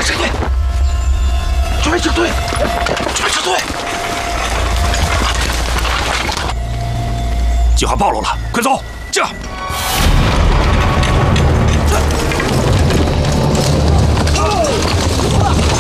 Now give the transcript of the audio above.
撤退！准备撤退！准备撤退！计划暴露了，快走！这。 啊！